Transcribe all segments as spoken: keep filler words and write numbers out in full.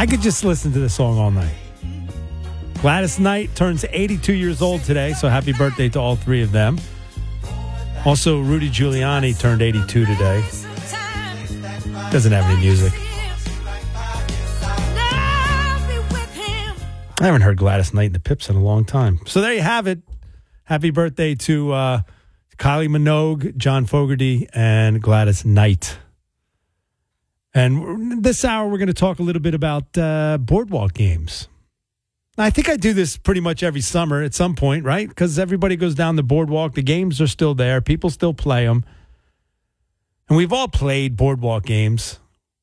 I could just listen to this song all night. Gladys Knight turns eighty-two years old today, so happy birthday to all three of them. Also, Rudy Giuliani turned eighty-two today. Doesn't have any music. I haven't heard Gladys Knight and the Pips in a long time. So there you have it. Happy birthday to uh, Kylie Minogue, John Fogerty, and Gladys Knight. And this hour, we're going to talk a little bit about uh, boardwalk games. I think I do this pretty much every summer at some point, right? Because everybody goes down the boardwalk. The games are still there. People still play them. And we've all played boardwalk games.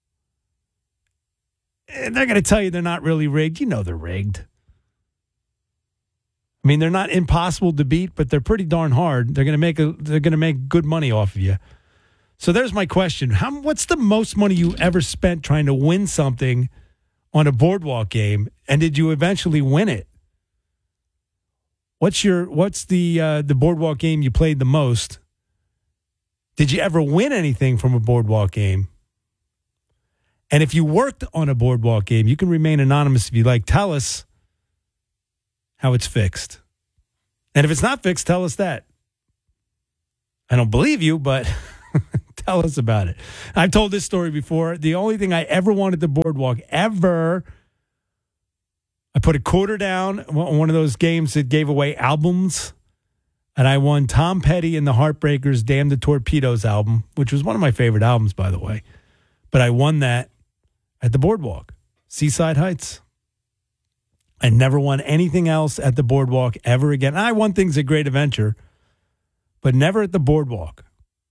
And they're going to tell you they're not really rigged. You know they're rigged. I mean, they're not impossible to beat, but they're pretty darn hard. They're going to make a, they're going to make good money off of you. So there's my question. How what's the most money you ever spent trying to win something on a boardwalk game, and did you eventually win it? What's your what's the uh, the boardwalk game you played the most? Did you ever win anything from a boardwalk game? And if you worked on a boardwalk game, you can remain anonymous if you like. Tell us how it's fixed. And if it's not fixed, tell us that. I don't believe you, but tell us about it. I've told this story before. The only thing I ever wanted to boardwalk, ever, I put a quarter down on one of those games that gave away albums, and I won Tom Petty and the Heartbreakers' Damn the Torpedoes album, which was one of my favorite albums, by the way. But I won that at the boardwalk, Seaside Heights. I never won anything else at the boardwalk ever again. I won things at Great Adventure, but never at the boardwalk.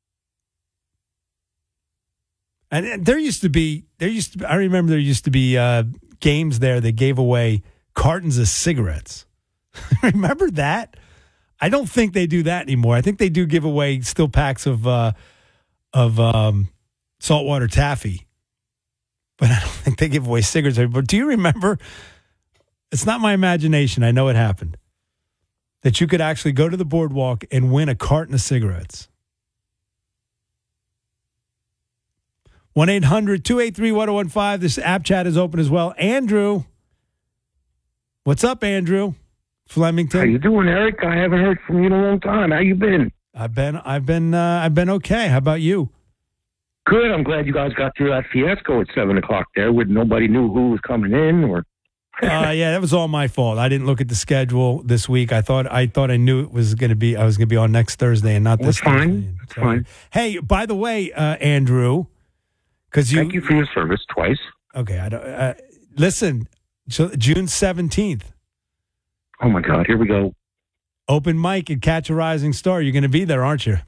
And there used to be, there used to be, I remember there used to be uh, games there that gave away cartons of cigarettes. Remember that? I don't think they do that anymore. I think they do give away still packs of uh, of um, saltwater taffy, but I don't think they give away cigarettes. But do you remember? It's not my imagination. I know it happened. That you could actually go to the boardwalk and win a carton of cigarettes. one eight hundred two eight three one oh one five. This app chat is open as well. Andrew. What's up, Andrew? Flemington. How you doing, Eric? I haven't heard from you in a long time. How you been? I've been I've been uh, I've been okay. How about you? Good. I'm glad you guys got through that fiasco at seven o'clock there with nobody knew who was coming in or uh, yeah, that was all my fault. I didn't look at the schedule this week. I thought I thought I knew it was going to be I was going to be on next Thursday and not this That's fine. Thursday. That's so, fine. Hey, by the way, uh, Andrew, because you thank you for your service twice. Okay, I don't uh, listen. June seventeenth. Oh my God! Here we go. Open mic at Catch a Rising Star. You're going to be there, aren't you?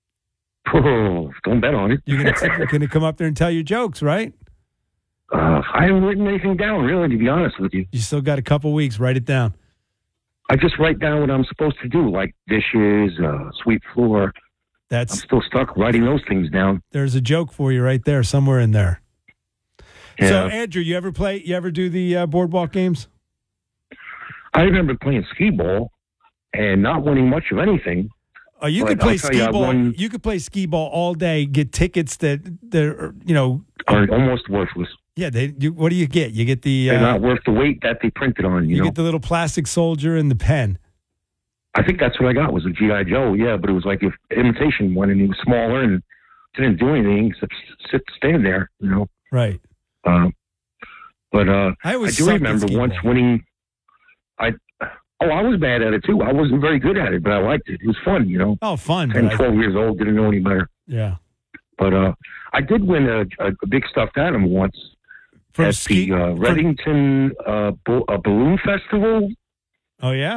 Oh, don't bet on it. You're going to you're going to come up there and tell your jokes, right? Uh, I haven't written anything down, really, to be honest with you. You still got a couple weeks. Write it down. I just write down what I'm supposed to do, like dishes, uh, sweep floor. That's I'm still stuck writing those things down. There's a joke for you right there, somewhere in there. Yeah. So, Andrew, you ever play? You ever do the uh, boardwalk games? I remember playing skee ball and not winning much of anything. Oh, you could play skee ball. Won, you could play skee ball all day. Get tickets that they're, you know, are almost worthless. Yeah, they. You, what do you get? You get the. They're uh, not worth the weight that they printed on. You, you know? get the little plastic soldier and the pen. I think that's what I got was a G I Joe. Yeah, but it was like an imitation one, and he was smaller and didn't do anything except sit, stand there. You know. Right. Uh, but uh, I, I do remember once ball. winning. I oh, I was bad at it too. I wasn't very good at it, but I liked it. It was fun, you know. Oh, fun! ten, twelve years old, didn't know any better. Yeah. But uh, I did win a, a, a big stuffed animal once for at ski, the uh, Reddington uh, bo- a balloon festival. Oh yeah.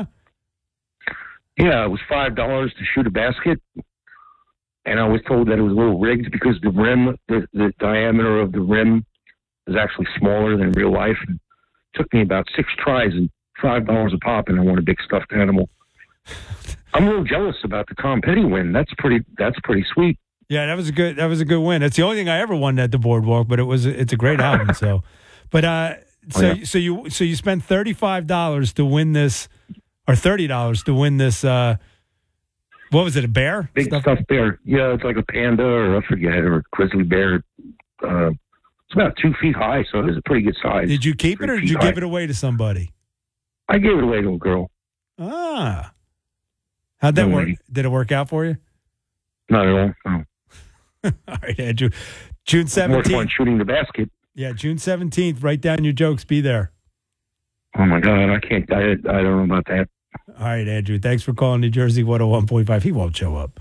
Yeah, it was five dollars to shoot a basket, and I was told that it was a little rigged because the rim, the, the diameter of the rim, is actually smaller than real life. And it took me about six tries and five dollars a pop, and I won a big stuffed animal. I'm a little jealous about the Tom Petty win. That's pretty. That's pretty sweet. Yeah, that was a good. That was a good win. That's the only thing I ever won at the boardwalk, but it was. It's a great album. So, but uh, so oh, yeah. so you so you spent thirty five dollars to win this. Or thirty dollars to win this, uh, what was it, a bear? Big stuffed bear. Yeah, it's like a panda or I forget, or a grizzly bear. Uh, It's about two feet high, so it was a pretty good size. Did you keep it or did you high. give it away to somebody? I gave it away to a girl. Ah. How'd that No work? way. Did it work out for you? Not at all. No. All right, Andrew. June More seventeenth. fun shooting the basket. Yeah, June seventeenth. Write down your jokes. Be there. Oh, my God. I can't. I, I don't know about that. All right, Andrew. Thanks for calling New Jersey one oh one point five. He won't show up.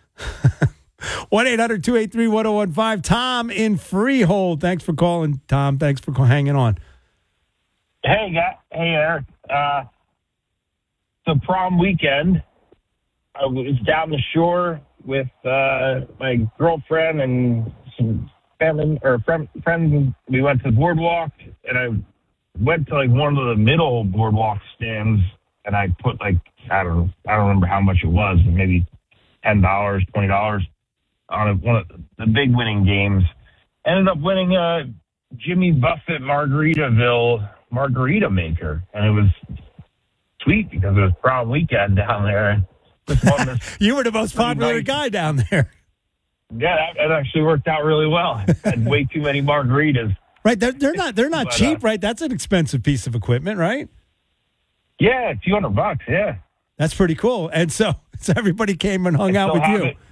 one eight hundred two eight three one oh one five. Tom in Freehold. Thanks for calling, Tom. Thanks for call- hanging on. Hey, guy. Hey, Eric. Uh, the prom weekend, I was down the shore with uh, my girlfriend and some family or friend, friends. We went to the boardwalk, and I went to like one of the middle boardwalk stands, and I put like I don't know, I don't remember how much it was, but maybe ten dollars, twenty dollars on a, one of the big winning games. Ended up winning a Jimmy Buffett Margaritaville margarita maker, and it was sweet because it was prom weekend down there. Just won this You were the most popular nice. guy down there. Yeah, that, that actually worked out really well. I had way too many margaritas. Right? They're, they're not they're not But, cheap, uh, right? That's an expensive piece of equipment, right? Yeah, two hundred bucks. Yeah, That's pretty cool. And so, so everybody came and hung I out still with have you. it.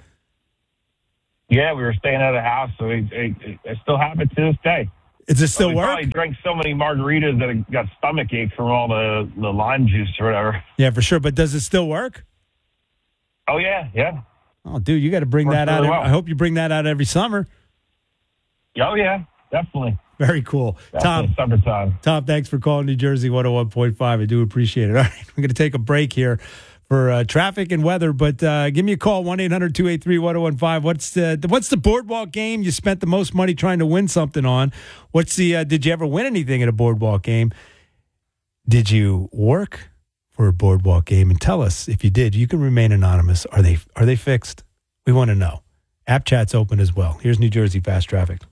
Yeah, we were staying at a house, so we, I, I still have it to this day. Does it still we work? probably drank so many margaritas that I got stomach ache from all the, the lime juice or whatever. Yeah, for sure. But does it still work? Oh, yeah, yeah. Oh, dude, you got to bring Works that out. really Every, well. I hope you bring that out every summer. Oh, yeah, definitely. Very cool. Definitely Tom, summertime. Tom, thanks for calling New Jersey one oh one point five. I do appreciate it. All right, we're going to take a break here for uh, traffic and weather, but uh, give me a call, one eight hundred two eight three one oh one five. What's the, what's the boardwalk game you spent the most money trying to win something on? What's the, uh, did you ever win anything at a boardwalk game? Did you work for a boardwalk game? And tell us if you did. You can remain anonymous. Are they, are they fixed? We want to know. App chat's open as well. Here's New Jersey Fast Traffic.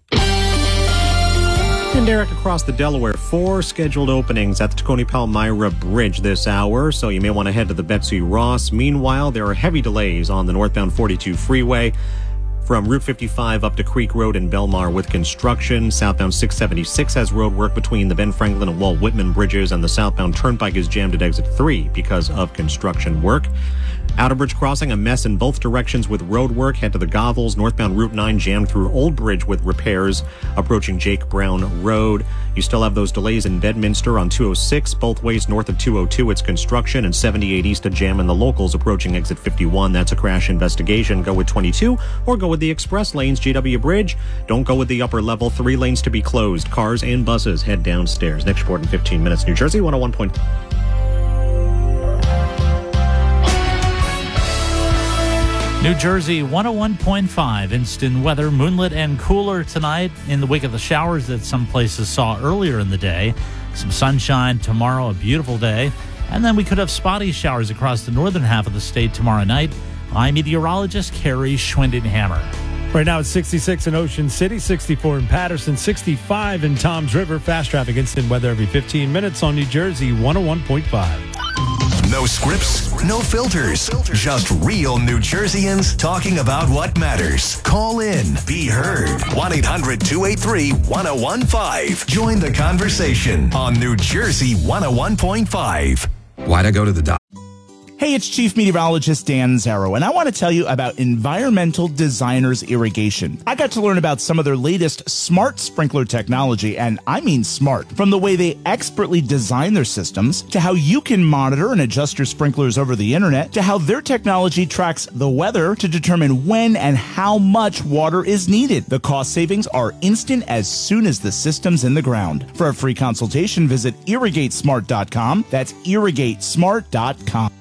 And Derek, across the Delaware, four scheduled openings at the Tacony Palmyra Bridge this hour, so you may want to head to the Betsy Ross. Meanwhile, there are heavy delays on the northbound forty-two freeway from Route fifty-five up to Creek Road in Belmar with construction. Southbound six seventy-six has road work between the Ben Franklin and Walt Whitman bridges, and the southbound Turnpike is jammed at exit three because of construction work. Outer Bridge Crossing, a mess in both directions with road work. Head to the Gothels. Northbound Route nine jammed through Old Bridge with repairs approaching Jake Brown Road. You still have those delays in Bedminster on two oh six, both ways north of two oh two. It's construction, and seventy-eight east of jam in the locals approaching exit fifty-one. That's a crash investigation. Go with twenty-two or go with the express lanes, G W Bridge. Don't go with the upper level. Three lanes to be closed. Cars and buses head downstairs. Next report in fifteen minutes. New Jersey one oh one point five. New Jersey one oh one point five. Instant weather, moonlit and cooler tonight in the wake of the showers that some places saw earlier in the day. Some sunshine tomorrow, a beautiful day. And then we could have spotty showers across the northern half of the state tomorrow night. I'm meteorologist Carrie Schwindenhammer. Right now it's sixty-six in Ocean City, sixty-four in Patterson, sixty-five in Toms River. Fast traffic instant weather every fifteen minutes on New Jersey one oh one point five. No scripts, no filters, just real New Jerseyans talking about what matters. Call in, be heard. one eight hundred two eight three one oh one five. Join the conversation on New Jersey one oh one point five. Why'd I go to the doctor? Hey, it's Chief Meteorologist Dan Zarrow, and I want to tell you about Environmental Designers Irrigation. I got to learn about some of their latest smart sprinkler technology, and I mean smart. From the way they expertly design their systems, to how you can monitor and adjust your sprinklers over the internet, to how their technology tracks the weather to determine when and how much water is needed. The cost savings are instant as soon as the system's in the ground. For a free consultation, visit irrigate smart dot com. That's irrigate smart dot com.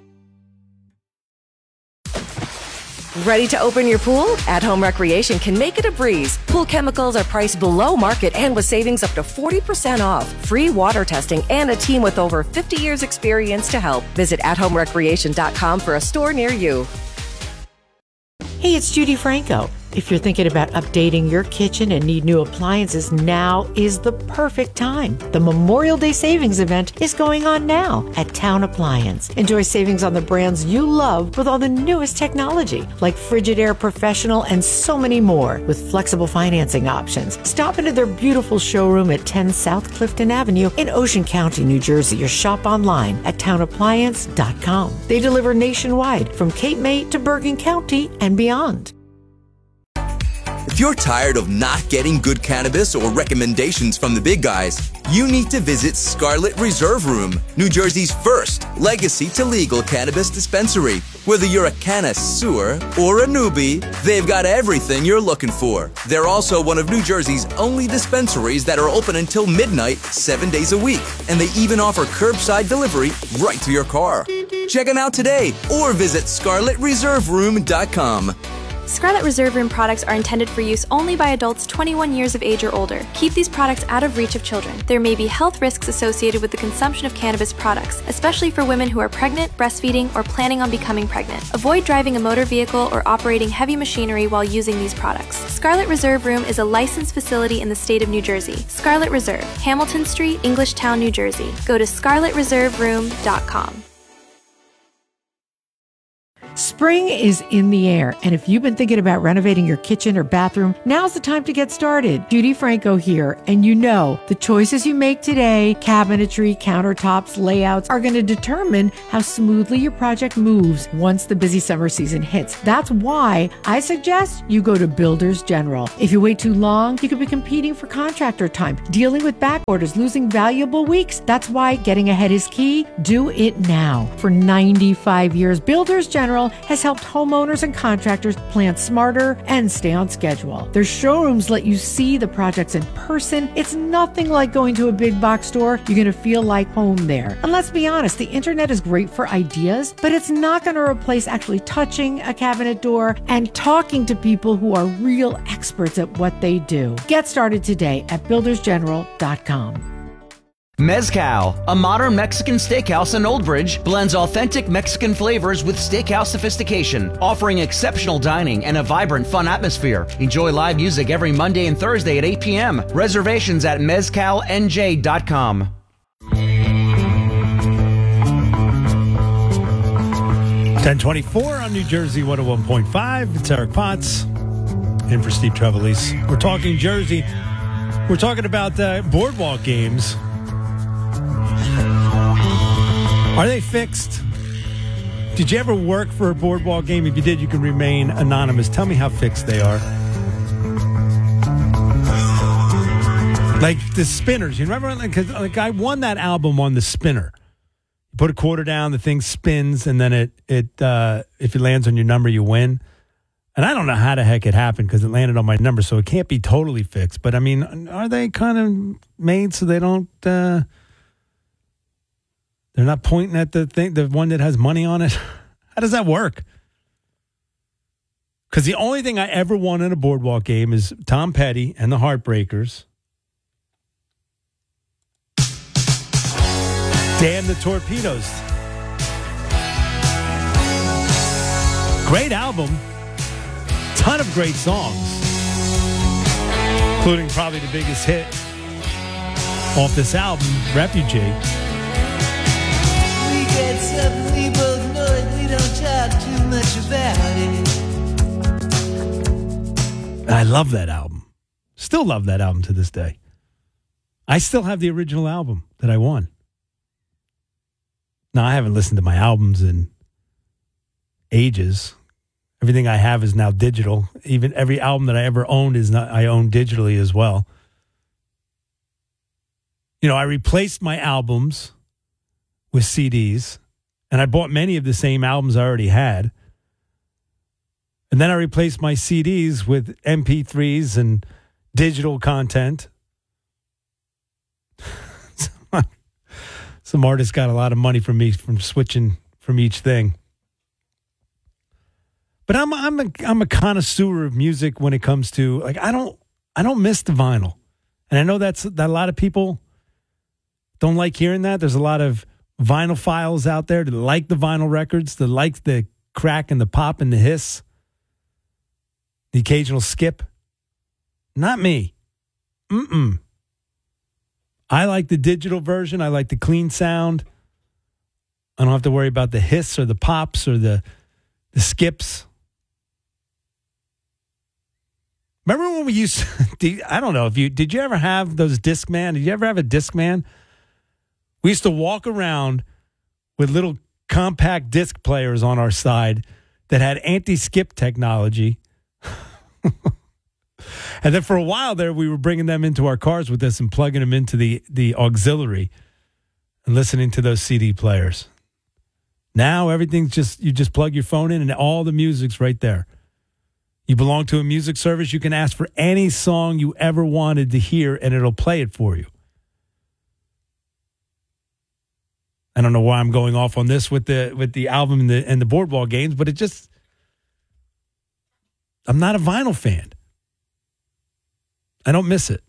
Ready to open your pool? At Home Recreation can make it a breeze. Pool chemicals are priced below market and with savings up to forty percent off. Free water testing and a team with over fifty years experience to help. Visit at home recreation dot com for a store near you. Hey, it's Judy Franco. If you're thinking about updating your kitchen and need new appliances, now is the perfect time. The Memorial Day Savings Event is going on now at Town Appliance. Enjoy savings on the brands you love with all the newest technology, like Frigidaire Professional and so many more, with flexible financing options. Stop into their beautiful showroom at ten South Clifton Avenue in Ocean County, New Jersey, or shop online at town appliance dot com. They deliver nationwide from Cape May to Bergen County and beyond. If you're tired of not getting good cannabis or recommendations from the big guys, you need to visit Scarlet Reserve Room, New Jersey's first legacy to legal cannabis dispensary. Whether you're a connoisseur or a newbie, they've got everything you're looking for. They're also one of New Jersey's only dispensaries that are open until midnight, seven days a week. And they even offer curbside delivery right to your car. Check them out today or visit scarlet reserve room dot com. Scarlet Reserve Room products are intended for use only by adults twenty-one years of age or older. Keep these products out of reach of children. There may be health risks associated with the consumption of cannabis products, especially for women who are pregnant, breastfeeding, or planning on becoming pregnant. Avoid driving a motor vehicle or operating heavy machinery while using these products. Scarlet Reserve Room is a licensed facility in the state of New Jersey. Scarlet Reserve, Hamilton Street, Englishtown, New Jersey. Go to scarlet reserve room dot com. Spring is in the air, and if you've been thinking about renovating your kitchen or bathroom, now's the time to get started. Judy Franco here, and you know the choices you make today, cabinetry, countertops, layouts, are going to determine how smoothly your project moves once the busy summer season hits. That's why I suggest you go to Builders General. If you wait too long, you could be competing for contractor time, dealing with back orders, losing valuable weeks. That's why getting ahead is key. Do it now. For ninety-five years, Builders General has helped homeowners and contractors plan smarter and stay on schedule. Their showrooms let you see the projects in person. It's nothing like going to a big box store. You're going to feel like home there. And let's be honest, the internet is great for ideas, but it's not going to replace actually touching a cabinet door and talking to people who are real experts at what they do. Get started today at builders general dot com. Mezcal, a modern Mexican steakhouse in Old Bridge, blends authentic Mexican flavors with steakhouse sophistication, offering exceptional dining and a vibrant, fun atmosphere. Enjoy live music every Monday and Thursday at eight p.m. Reservations at mezcal n j dot com. ten twenty-four on New Jersey one oh one point five. It's Eric Potts in for Steve Trevelise. We're talking Jersey. We're talking about uh, boardwalk games. Are they fixed? Did you ever work for a boardwalk game? If you did, you can remain anonymous. Tell me how fixed they are. Like the Spinners. You remember? Because like I won that album on the spinner. You put a quarter down, the thing spins, and then it it uh, if it lands on your number, you win. And I don't know how the heck it happened because it landed on my number, so it can't be totally fixed. But I mean, are they kind of made so they don't? Uh, They're not pointing at the thing, the one that has money on it. How does that work? Because the only thing I ever won in a boardwalk game is Tom Petty and the Heartbreakers. Damn the Torpedoes. Great album. Ton of great songs. Including probably the biggest hit off this album, Refugee. We both know it, we don't talk too much about it. I love that album. Still love that album to this day. I still have the original album that I won. Now, I haven't listened to my albums in ages. Everything I have is now digital. Even every album that I ever owned is not, I own digitally as well. You know, I replaced my albums with C Ds, and I bought many of the same albums I already had. And then I replaced my C Ds with M P threes and digital content. Some artists got a lot of money from me from switching from each thing. But I'm I'm a I'm a connoisseur of music when it comes to like I don't I don't miss the vinyl. And I know that's that a lot of people don't like hearing that. There's a lot of vinyl files out there that like the vinyl records, that like the crack and the pop and the hiss. The occasional skip. Not me. Mm-mm. I like the digital version. I like the clean sound. I don't have to worry about the hiss or the pops or the the skips. Remember when we used to, I don't know if you, did you ever have those Discman? Did you ever have a Discman? We used to walk around with little compact disc players on our side that had anti-skip technology. And then for a while there, we were bringing them into our cars with us and plugging them into the, the auxiliary and listening to those C D players. Now everything's just, you just plug your phone in and all the music's right there. You belong to a music service, you can ask for any song you ever wanted to hear and it'll play it for you. I don't know why I'm going off on this with the with the album and the and the Boardwalk games, but it just, I'm not a vinyl fan. I don't miss it.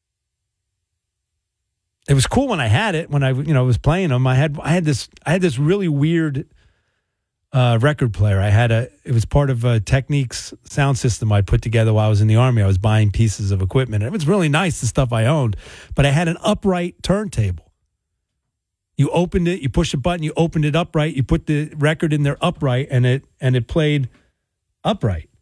It was cool when I had it, when I you know was playing them. I had I had this I had this really weird uh, record player. I had a it was part of a Technics sound system I put together while I was in the Army. I was buying pieces of equipment. It was really nice, the stuff I owned, but I had an upright turntable. You opened it, you pushed a button, you opened it upright, you put the record in there upright, and it and it played upright.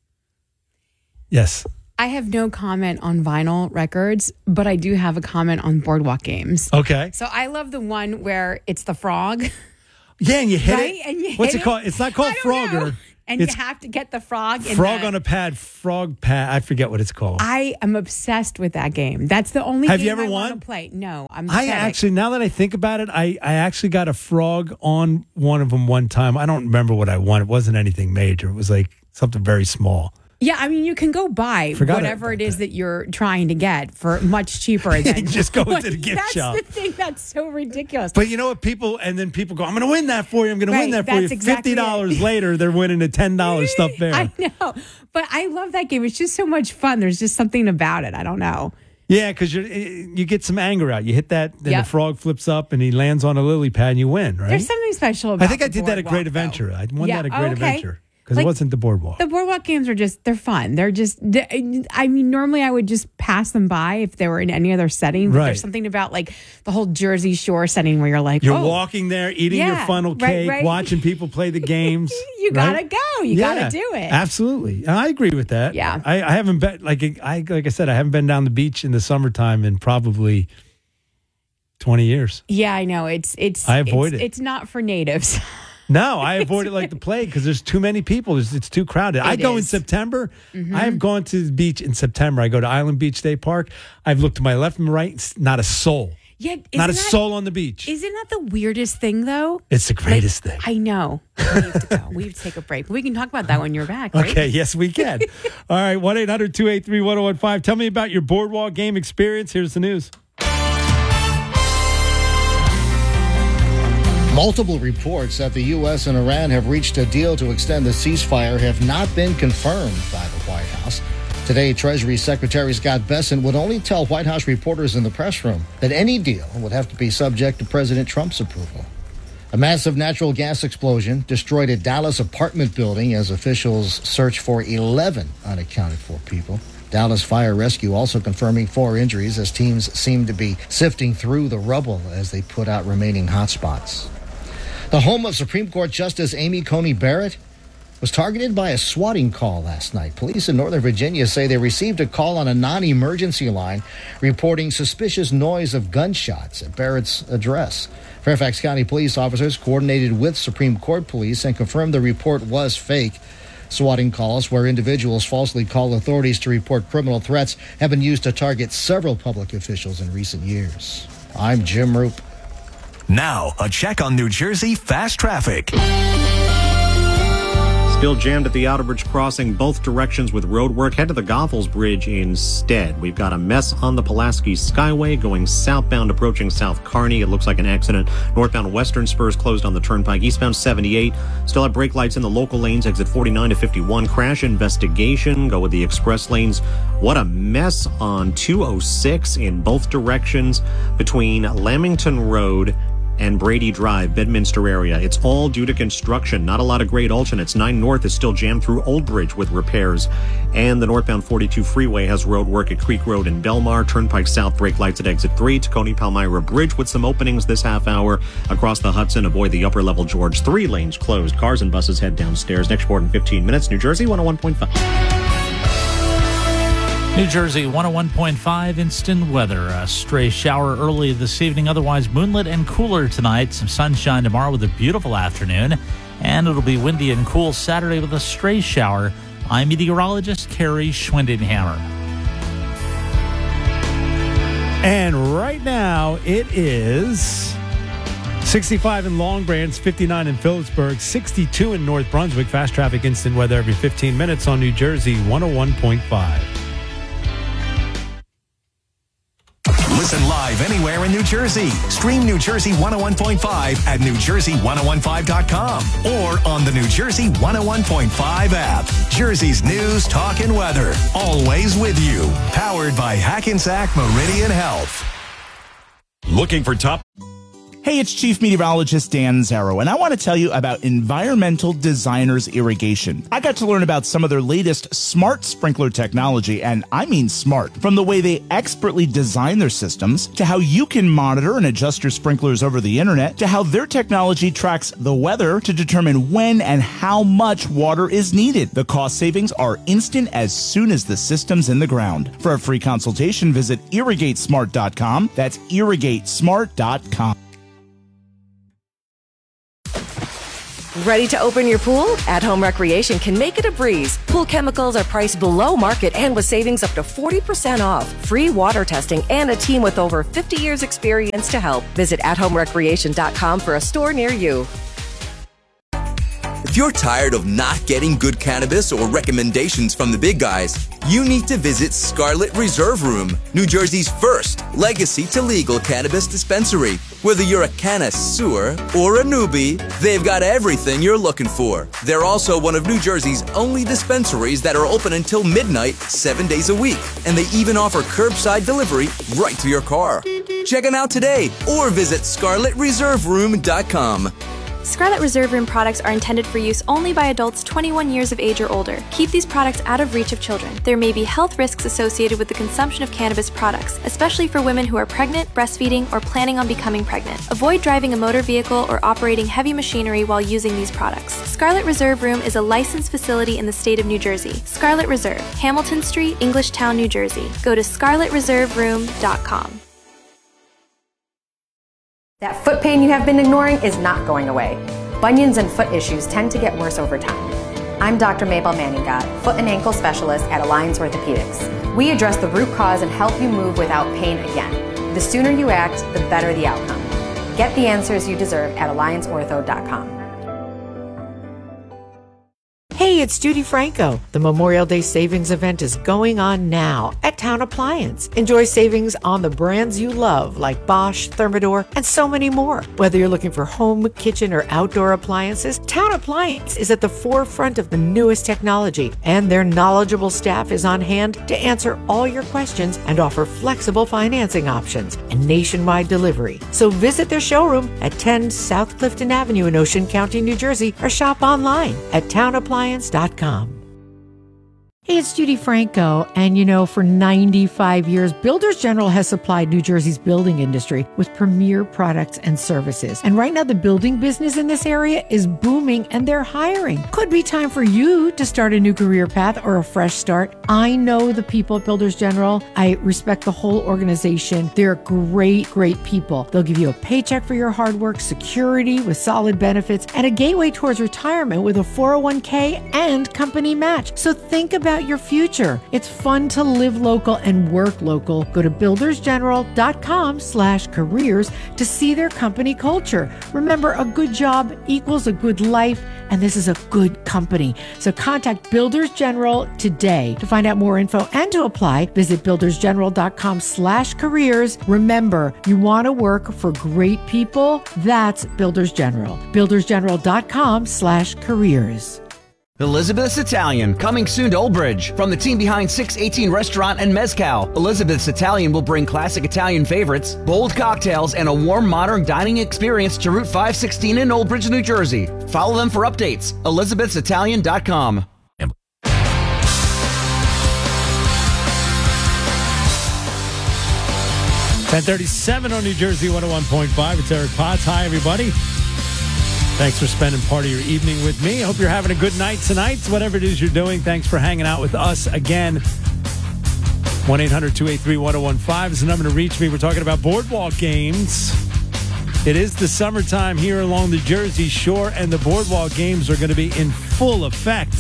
Yes. I have no comment on vinyl records, but I do have a comment on Boardwalk games. Okay. So I love the one where it's the frog. Yeah, and you hit right? it. And you What's hit it called? It's not called Frogger. Know. And it's you have to get the frog. In frog the, on a pad, frog pad. I forget what it's called. I am obsessed with that game. That's the only have game you ever I won? want to play. No, I'm I pathetic. actually, now that I think about it, I, I actually got a frog on one of them one time. I don't remember what I won. It wasn't anything major. It was like something very small. Yeah, I mean, you can go buy Forgot whatever it is that. that you're trying to get for much cheaper than just go into the gift that's shop. That's the thing that's so ridiculous. But you know what, people, and then people go, I'm going to win that for you. I'm going right, to win that for you. Exactly fifty dollars later, they're winning a ten dollars stuffed bear. I know, but I love that game. It's just so much fun. There's just something about it. I don't know. Yeah, because you you get some anger out. You hit that, then yep. the frog flips up and he lands on a lily pad and you win, right? There's something special about it. I think I did that at Great Adventure. I won yeah, that at Great okay. Adventure. Because like, it wasn't the Boardwalk. The Boardwalk games are just, they're fun. They're just, they're, I mean, normally I would just pass them by if they were in any other setting. But right. There's something about like the whole Jersey Shore setting where you're like, You're oh, walking there, eating yeah, your funnel cake, right, right. watching people play the games. you right? gotta go. You yeah, gotta do it. Absolutely. I agree with that. Yeah. I, I haven't been, like I like I said, I haven't been down the beach in the summertime in probably twenty years. Yeah, I know. It's, it's, I avoid it's, it. It's not for natives. No, I avoid it like the plague because there's too many people. It's, it's too crowded. It I go is. in September. Mm-hmm. I have gone to the beach in September. I go to Island Beach State Park. I've looked to my left and right. It's not a soul. Yeah, not a that, soul on the beach. Isn't that the weirdest thing, though? It's the greatest like, thing. I know. We have to go. We have to take a break. We can talk about that when you're back, right? Okay, yes, we can. All right, one eight hundred two eight three one oh one five. Tell me about your Boardwalk game experience. Here's the news. Multiple reports that the U S and Iran have reached a deal to extend the ceasefire have not been confirmed by the White House. Today, Treasury Secretary Scott Bessent would only tell White House reporters in the press room that any deal would have to be subject to President Trump's approval. A massive natural gas explosion destroyed a Dallas apartment building as officials search for eleven unaccounted for people. Dallas Fire Rescue also confirming four injuries as teams seem to be sifting through the rubble as they put out remaining hotspots. The home of Supreme Court Justice Amy Coney Barrett was targeted by a swatting call last night. Police in Northern Virginia say they received a call on a non-emergency line reporting suspicious noise of gunshots at Barrett's address. Fairfax County police officers coordinated with Supreme Court police and confirmed the report was fake. Swatting calls, where individuals falsely call authorities to report criminal threats, have been used to target several public officials in recent years. I'm Jim Roop. Now, a check on New Jersey fast traffic. Still jammed at the Outerbridge crossing both directions with road work. Head to the Goethals Bridge instead. We've got a mess on the Pulaski Skyway going southbound approaching South Kearney. It looks like an accident. Northbound Western Spurs closed on the Turnpike. Eastbound seventy-eight. Still have brake lights in the local lanes. Exit forty-nine to fifty-one. Crash investigation. Go with the express lanes. What a mess on two oh six in both directions between Lamington Road and Brady Drive, Bedminster area. It's all due to construction. Not a lot of great alternates. nine North is still jammed through Old Bridge with repairs. And the northbound forty-two freeway has road work at Creek Road in Belmar. Turnpike South brake lights at exit three. Tacony Palmyra Bridge with some openings this half hour. Across the Hudson, avoid the upper level George. Three lanes closed. Cars and buses head downstairs. Next report in fifteen minutes. New Jersey one oh one point five. New Jersey one oh one point five instant weather. A stray shower early this evening. Otherwise moonlit and cooler tonight. Some sunshine tomorrow with a beautiful afternoon. And it'll be windy and cool Saturday with a stray shower. I'm meteorologist Carrie Schwindenhammer. And right now it is sixty-five in Long Branch, fifty-nine in Phillipsburg, sixty-two in North Brunswick. Fast traffic instant weather every fifteen minutes on New Jersey one oh one point five. Listen live anywhere in New Jersey. Stream New Jersey one oh one point five at new jersey one oh one five dot com or on the New Jersey one oh one point five app. Jersey's news, talk, and weather. Always with you. Powered by Hackensack Meridian Health. Looking for top... Hey, it's Chief Meteorologist Dan Zarrow, and I want to tell you about Environmental Designers Irrigation. I got to learn about some of their latest smart sprinkler technology, and I mean smart. From the way they expertly design their systems, to how you can monitor and adjust your sprinklers over the internet, to how their technology tracks the weather to determine when and how much water is needed. The cost savings are instant as soon as the system's in the ground. For a free consultation, visit irrigate smart dot com. That's irrigate smart dot com. Ready to open your pool? At Home Recreation can make it a breeze. Pool chemicals are priced below market and with savings up to forty percent off. Free water testing and a team with over fifty years experience to help. Visit at home recreation dot com for a store near you. If you're tired of not getting good cannabis or recommendations from the big guys, you need to visit Scarlet Reserve Room, New Jersey's first legacy to legal cannabis dispensary. Whether you're a connoisseur or a newbie, they've got everything you're looking for. They're also one of New Jersey's only dispensaries that are open until midnight, seven days a week. And they even offer curbside delivery right to your car. Check them out today or visit scarlet reserve room dot com. Scarlet Reserve Room products are intended for use only by adults twenty-one years of age or older. Keep these products out of reach of children. There may be health risks associated with the consumption of cannabis products, especially for women who are pregnant, breastfeeding, or planning on becoming pregnant. Avoid driving a motor vehicle or operating heavy machinery while using these products. Scarlet Reserve Room is a licensed facility in the state of New Jersey. Scarlet Reserve, Hamilton Street, Englishtown, New Jersey. Go to scarlet reserve room dot com. That foot pain you have been ignoring is not going away. Bunions and foot issues tend to get worse over time. I'm Doctor Mabel Manningot, foot and ankle specialist at Alliance Orthopedics. We address the root cause and help you move without pain again. The sooner you act, the better the outcome. Get the answers you deserve at alliance ortho dot com. Hey, it's Judy Franco. The Memorial Day Savings event is going on now at Town Appliance. Enjoy savings on the brands you love like Bosch, Thermador, and so many more. Whether you're looking for home, kitchen, or outdoor appliances, Town Appliance is at the forefront of the newest technology, and their knowledgeable staff is on hand to answer all your questions and offer flexible financing options and nationwide delivery. So visit their showroom at ten South Clifton Avenue in Ocean County, New Jersey, or shop online at town appliance dot com. Hey, it's Judy Franco, and you know, for ninety-five years, Builders General has supplied New Jersey's building industry with premier products and services. And right now, the building business in this area is booming, and they're hiring. Could be time for you to start a new career path or a fresh start. I know the people at Builders General. I respect the whole organization. They're great, great people. They'll give you a paycheck for your hard work, security with solid benefits, and a gateway towards retirement with a four oh one k and company match. So think about your future. It's fun to live local and work local. Go to builders general dot com slash careers to see their company culture. Remember, a good job equals a good life, and this is a good company. So contact Builders General today. To find out more info and to apply, visit builders general dot com slash careers. Remember, you want to work for great people? That's Builders General. builders general dot com slash careers. Elizabeth's Italian, coming soon to Old Bridge. From the team behind six eighteen Restaurant and Mezcal, Elizabeth's Italian will bring classic Italian favorites, bold cocktails, and a warm, modern dining experience to Route five sixteen in Old Bridge, New Jersey. Follow them for updates. elizabeths italian dot com. ten thirty-seven on New Jersey one oh one point five. It's Eric Potts. Hi, everybody. Thanks for spending part of your evening with me. Hope you're having a good night tonight. Whatever it is you're doing, thanks for hanging out with us again. one eight hundred two eight three one oh one five is the number to reach me. We're talking about boardwalk games. It is the summertime here along the Jersey Shore, and the boardwalk games are going to be in full effect.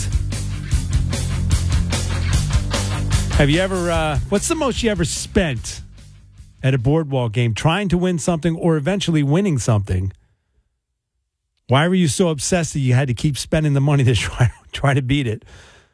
Have you ever, uh, what's the most you ever spent at a boardwalk game, trying to win something or eventually winning something? Why were you so obsessed that you had to keep spending the money to try, try to beat it?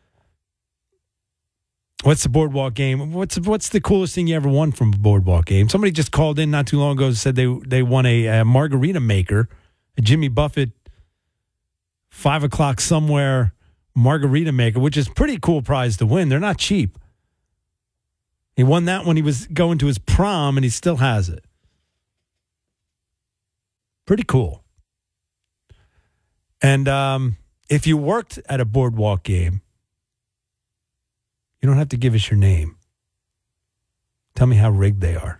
What's the boardwalk game? What's what's the coolest thing you ever won from a boardwalk game? Somebody just called in not too long ago and said they, they won a, a margarita maker, a Jimmy Buffett five o'clock somewhere margarita maker, which is a pretty cool prize to win. They're not cheap. He won that when he was going to his prom, and he still has it. Pretty cool. And um, if you worked at a boardwalk game, you don't have to give us your name. Tell me how rigged they are.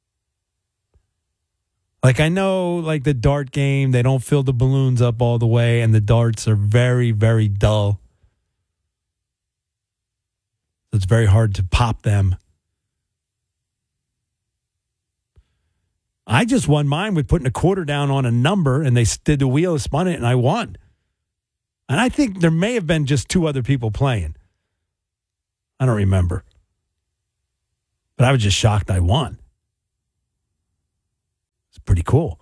Like, I know, like the dart game, they don't fill the balloons up all the way, and the darts are very, very dull. So it's very hard to pop them. I just won mine with putting a quarter down on a number, and they did the wheel, spun it, and I won. And I think there may have been just two other people playing. I don't remember. But I was just shocked I won. It's pretty cool.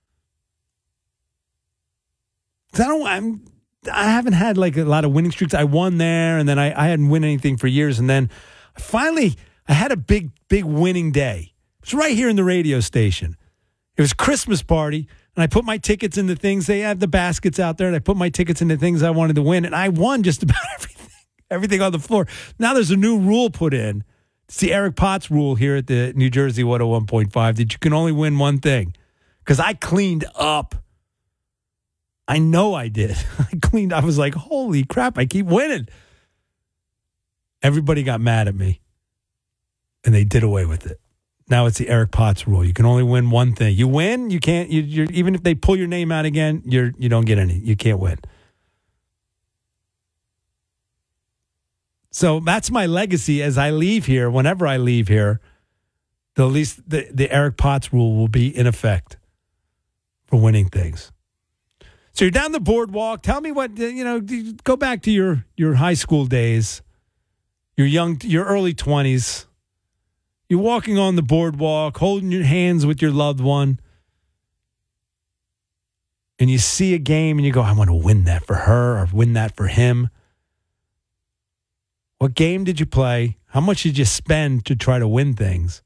I don't, I'm, I haven't had like a lot of winning streaks. I won there, and then I, I hadn't won anything for years. And then finally, I had a big, big winning day. It was right here in the radio station. It was Christmas party, and I put my tickets in the things. They have the baskets out there, and I put my tickets in the things I wanted to win, and I won just about everything, everything on the floor. Now there's a new rule put in. It's the Eric Potts rule here at the New Jersey one oh one point five that you can only win one thing. Because I cleaned up. I know I did. I cleaned up. I was like, holy crap, I keep winning. Everybody got mad at me, and they did away with it. Now it's the Eric Potts rule. You can only win one thing. You win, you can't. You, you're, even if they pull your name out again, you're you don't get any. You can't win. So that's my legacy as I leave here. Whenever I leave here, the least the, the Eric Potts rule will be in effect for winning things. So you're down the boardwalk. Tell me what you know. Go back to your your high school days, your young, your early twenties. You're walking on the boardwalk, holding your hands with your loved one, and you see a game and you go, I want to win that for her or win that for him. What game did you play? How much did you spend to try to win things?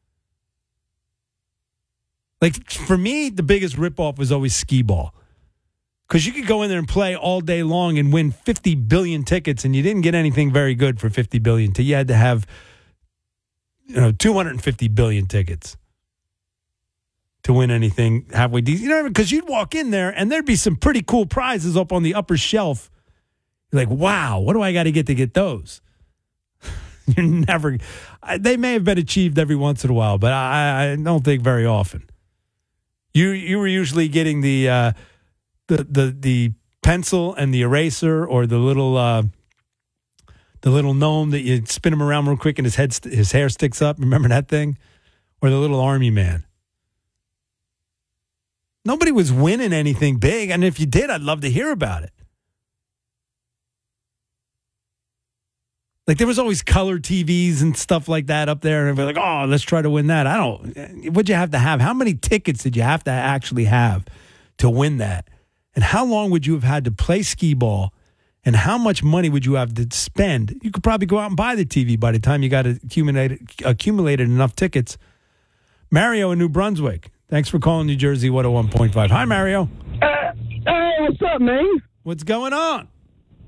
Like, for me, the biggest ripoff was always skee ball. Because you could go in there and play all day long and win fifty billion tickets, and you didn't get anything very good for fifty billion. You had to have you know, two hundred fifty billion tickets to win anything halfway decent. You know, because you'd walk in there and there'd be some pretty cool prizes up on the upper shelf. You're like, wow, what do I got to get to get those? You're never, they may have been achieved every once in a while, but I, I don't think very often. You you were usually getting the uh, the the the pencil and the eraser, or the little. Uh, The little gnome that you spin him around real quick and his head, his hair sticks up. Remember that thing? Or the little army man. Nobody was winning anything big. And if you did, I'd love to hear about it. Like, there was always color T Vs and stuff like that up there. And everybody like, oh, let's try to win that. I don't, what'd you have to have? How many tickets did you have to actually have to win that? And how long would you have had to play skee ball? And how much money would you have to spend? You could probably go out and buy the T V by the time you got accumulated, accumulated enough tickets. Mario in New Brunswick. Thanks for calling New Jersey one oh one point five. Hi, Mario. Uh, hey, what's up, man? What's going on?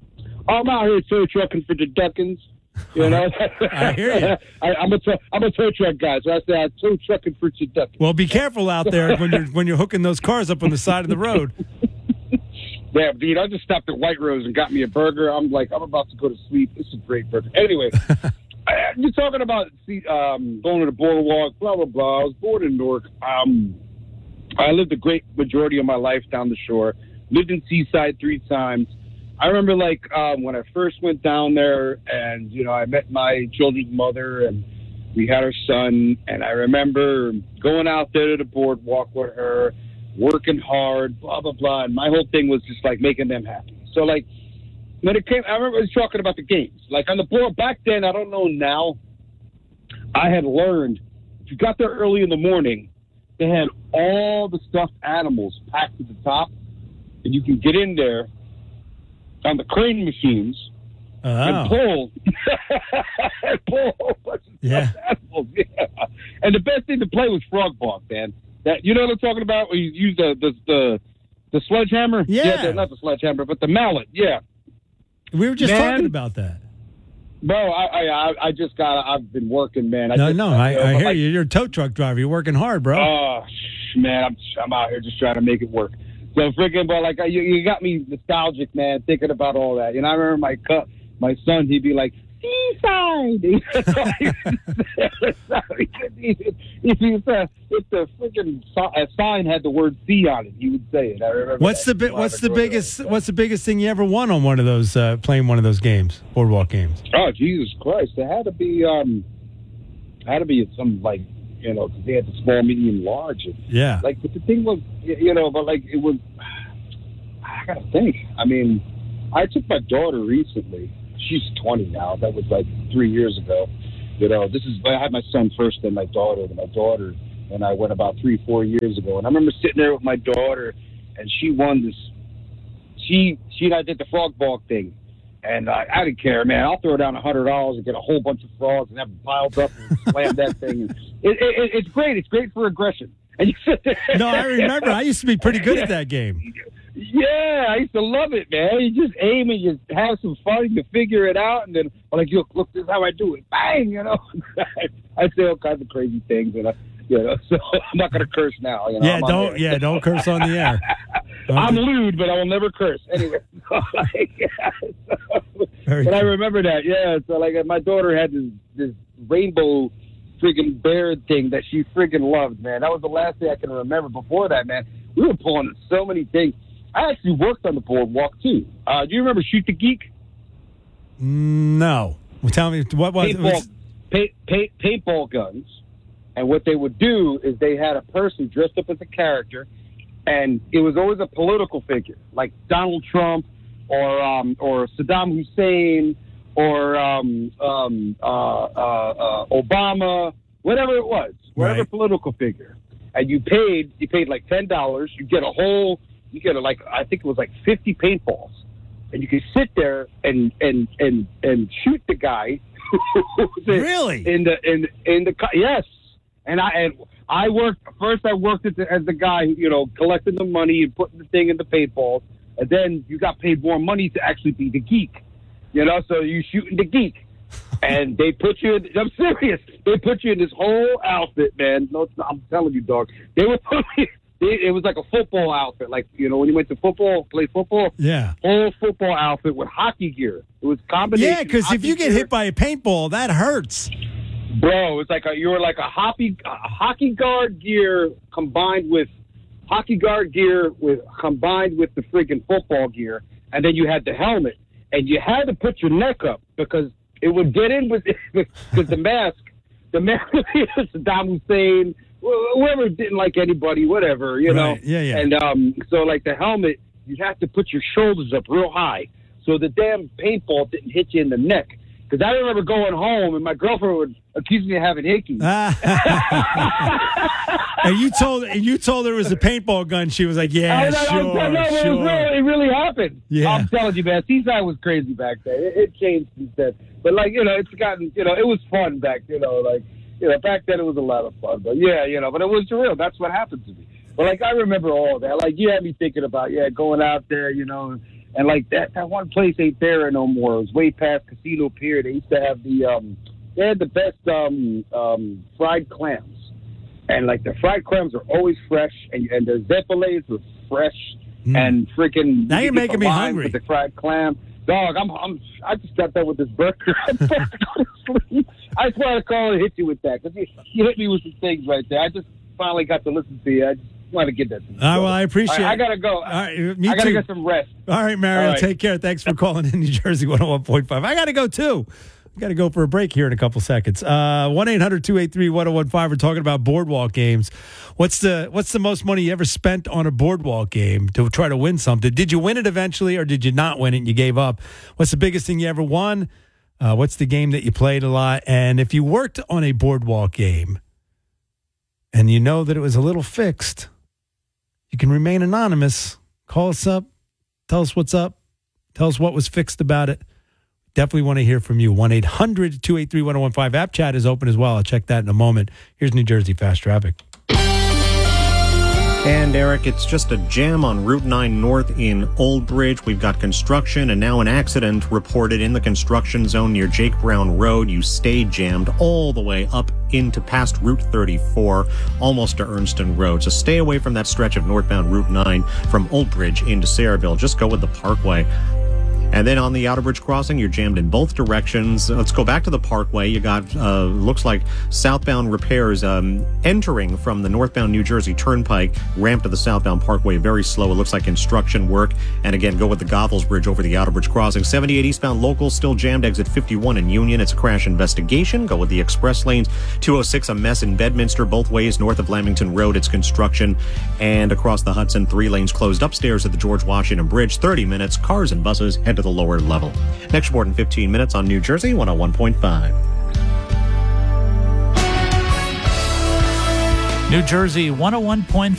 I'm out here tow trucking for the Duckins. You know, I hear you. I, I'm a tow, I'm a tow truck guy, so I say I'm tow trucking for the Duckins. Well, be careful out there when you're when you're hooking those cars up on the side of the road. Yeah, dude, I just stopped at White Rose and got me a burger. I'm like, I'm about to go to sleep. This is a great burger. Anyway, I, you're talking about see, um, going to the boardwalk, blah, blah, blah. I was born in Newark. Um, I lived a great majority of my life down the shore. Lived in Seaside three times. I remember, like, um, when I first went down there and, you know, I met my children's mother and we had our son. And I remember going out there to the boardwalk with her, working hard, blah, blah, blah. And my whole thing was just, like, making them happy. So, like, when it came, I remember I was talking about the games. Like, on the board back then, I don't know now, I had learned, if you got there early in the morning, they had all the stuffed animals packed to the top. And you can get in there on the crane machines oh. and pull, and pull a whole bunch of yeah. stuffed animals. Yeah. And the best thing to play was frog ball, man. That you know what I'm talking about? Where you use the the the, the sledgehammer? Yeah. yeah the, not the sledgehammer, but the mallet. Yeah. We were just Man, talking about that. Bro, I, I I just got. I've been working, man. I no, just, no, I, you know, I hear like, you. You're a tow truck driver. You're working hard, bro. Oh, man, I'm I'm out here just trying to make it work. So freaking, but like you, you got me nostalgic, man, thinking about all that. You know, I remember my cut, my son. He'd be like, Seaside. If the freaking sign had the word "sea" on it, he would say it. I remember. What's that. the bi- What's the biggest What's the biggest thing you ever won on one of those uh, playing one of those games, boardwalk games? Oh, Jesus Christ! It had to be um, had to be some like. You know, because they had the small, medium, large. And, yeah. Like, but the thing was, you know, but like it was. I gotta think. I mean, I took my daughter recently. She's twenty now. That was like three years ago. You know, this is I had my son first, then my daughter, then my daughter, and I went about three, four years ago. And I remember sitting there with my daughter, and she won this. She she and I did the frog ball thing. And I, I didn't care, man. I'll throw down a hundred dollars and get a whole bunch of frogs and have them piled up and slam that thing. And it, it, it's great. It's great for aggression. And you sit there. No, I remember. I used to be pretty good at that game. Yeah, I used to love it, man. You just aim and you have some fun. You figure it out, and then I'm like, look, look, this is how I do it. Bang, you know. I say all kinds of crazy things, and I, you know. So I'm not gonna curse now. You know? Yeah, don't. Yeah, don't curse on the air. I'm lewd, but I will never curse. Anyway, so, like, yeah, so, but cool. I remember that. Yeah, so like my daughter had this this rainbow friggin' bear thing that she friggin' loved, man. That was the last thing I can remember. Before that, man, we were pulling so many things. I actually worked on the boardwalk too. Uh, do you remember Shoot the Geek? No. Well, tell me what was paintball, paint, paint, paintball guns, and what they would do is they had a person dressed up as a character. And it was always a political figure, like Donald Trump or um, or Saddam Hussein or um, um, uh, uh, uh, Obama, whatever it was, whatever right. political figure. And you paid, you paid like ten dollars. You get a whole, you get a, like I think it was like fifty paintballs, and you could sit there and and and and shoot the guy. Really? In the in in the yes, and I and. I worked first. I worked as the, as the guy, you know, collecting the money and putting the thing in the paintballs, and then you got paid more money to actually be the geek, you know. So you shooting the geek, and they put you. In, I'm serious. They put you in this whole outfit, man. No, I'm telling you, dog. They were put me. They, it was like a football outfit, like you know when you went to football, play football. Yeah. Whole football outfit with hockey gear. It was a combination. Yeah, because if you get gear. hit by a paintball, that hurts. Bro, it's like a, you were like a hockey a hockey guard gear combined with hockey guard gear with combined with the freaking football gear, and then you had the helmet, and you had to put your neck up because it would get in with because the mask, the mask, Saddam Hussein, whoever didn't like anybody, whatever, you know. Right. Yeah, yeah. And um, so like the helmet, you have to put your shoulders up real high so the damn paintball didn't hit you in the neck. Because I remember going home and my girlfriend would accuse me of having hickeys. And you told and you told her it was a paintball gun. She was like, "Yeah, I know, sure, I know, sure." It, was really, it really happened. Yeah. I'm telling you, man. Seaside was crazy back then. It, it changed since then. But like you know, it's gotten you know, it was fun back. You know, like you know, back then it was a lot of fun. But yeah, you know, but it was surreal. That's what happened to me. But like I remember all that. Like you had me thinking about yeah, going out there, you know. And like that, that one place ain't there no more. It was way past Casino Pier. They used to have the, um, they had the best um, um, fried clams. And like the fried clams are always fresh, and, and the zeppelets were fresh, mm. and freaking. Now you you're making me hungry. With the fried clam, dog. I'm, I'm, I just got done with this burger. I'm about to go to sleep. I just wanted to call and hit you with that because you, you hit me with some things right there. I just finally got to listen to you. I just wanted to get that. To you. All right, well, I appreciate right, it. I gotta go. All right, me I gotta too. get some rest. All right, Mario, All right. take care. Thanks for calling in New Jersey one oh one point five. I gotta go too. We got to go for a break here in a couple seconds. Uh, one eight hundred two eight three one oh one five. We're talking about boardwalk games. What's the what's the most money you ever spent on a boardwalk game to try to win something? Did you win it eventually, or did you not win it and you gave up? What's the biggest thing you ever won? Uh, what's the game that you played a lot? And if you worked on a boardwalk game and you know that it was a little fixed, you can remain anonymous. Call us up. Tell us what's up. Tell us what was fixed about it. Definitely want to hear from you. one eight hundred two eight three one oh one five. App chat is open as well. I'll check that in a moment. Here's New Jersey Fast Traffic. And, Eric, it's just a jam on Route nine North in Old Bridge. We've got construction and now an accident reported in the construction zone near Jake Brown Road. You stay jammed all the way up into past Route thirty-four, almost to Ernston Road. So stay away from that stretch of northbound Route nine from Old Bridge into Sayreville. Just go with the Parkway. And then on the Outer Bridge crossing, you're jammed in both directions. Let's go back to the Parkway. You got, uh, looks like southbound repairs um, entering from the northbound New Jersey Turnpike, ramp to the southbound Parkway, very slow. It looks like construction work. And again, go with the Goethals Bridge over the Outer Bridge crossing. seventy-eight eastbound local still jammed, exit fifty-one in Union. It's a crash investigation. Go with the express lanes. two oh six, a mess in Bedminster, both ways north of Lamington Road. It's construction. And across the Hudson, three lanes closed upstairs at the George Washington Bridge. thirty minutes, cars and buses head to the lower level. Next report in fifteen minutes on New Jersey one oh one point five. New Jersey one oh one point